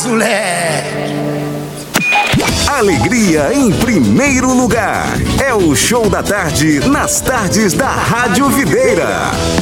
Caçulé. Alegria em primeiro lugar. É o Show da Tarde nas tardes da Rádio Videira.